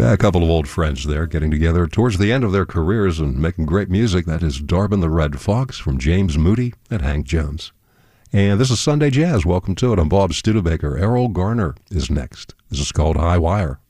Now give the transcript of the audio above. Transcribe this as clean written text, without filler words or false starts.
Yeah, a couple of old friends there getting together towards the end of their careers and making great music. That is Darwin the Red Fox from James Moody and Hank Jones. And this is Sunday Jazz. Welcome to it. I'm Bob Studebaker. Errol Garner is next. This is called High Wire.